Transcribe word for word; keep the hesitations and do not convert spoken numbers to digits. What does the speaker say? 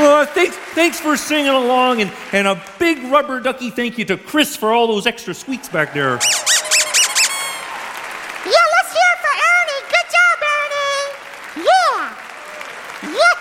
Uh, thanks, thanks for singing along, and, and a big rubber ducky thank you to Chris for all those extra squeaks back there. Yeah, let's hear it for Ernie. Good job, Ernie. Yeah. Yeah.